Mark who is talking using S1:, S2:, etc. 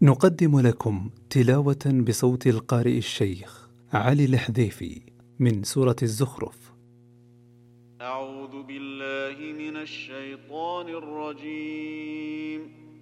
S1: نقدم لكم تلاوة بصوت القارئ الشيخ علي الحذيفي من سورة الزخرف.
S2: أعوذ بالله من الشيطان الرجيم.